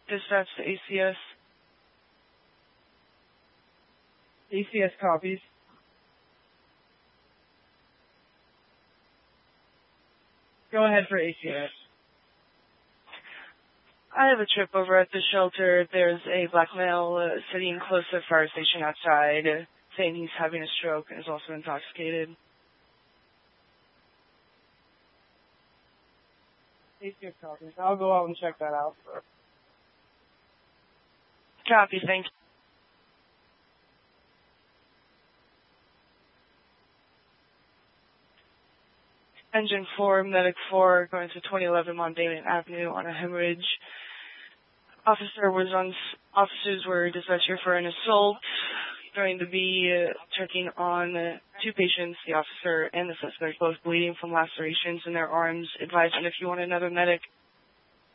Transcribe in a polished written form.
Dispatch to ACS. ACS copies. Go ahead for ACS. I have a trip over at the shelter. There's a black male sitting close to the fire station outside, saying he's having a stroke and is also intoxicated. ACS copies. I'll go out and check that out. Copy, thank you. Engine 4, Medic 4, going to 2011 Mondayne Avenue on a hemorrhage. Officers were dispatched here for an assault. Going to be checking on two patients, the officer and the suspect, both bleeding from lacerations in their arms. Advising if you want another medic,